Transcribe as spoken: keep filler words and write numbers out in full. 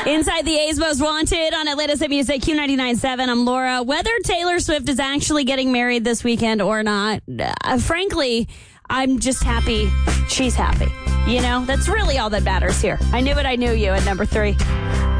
Inside the A's Most Wanted on Atlanta's Hit Music, Q ninety-nine point seven. I'm Laura. Whether Taylor Swift is actually getting married this weekend or not, uh, frankly, I'm just happy she's happy. You know, that's really all that matters here. I knew it, I knew you at number three.